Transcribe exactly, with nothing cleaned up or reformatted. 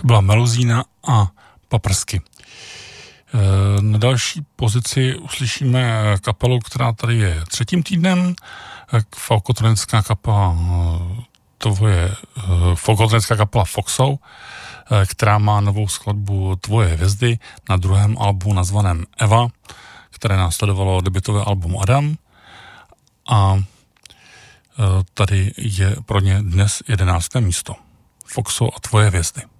To byla Meluzína a Paprsky. Na další pozici uslyšíme kapelu, která tady je třetím týdnem. Folkotronická kapela, to je folkotronická kapela Foxou, která má novou skladbu Tvoje hvězdy na druhém albu nazvaném Eva, které následovalo debutové album Adam. A tady je pro ně dnes jedenácté místo. Foxou a Tvoje hvězdy.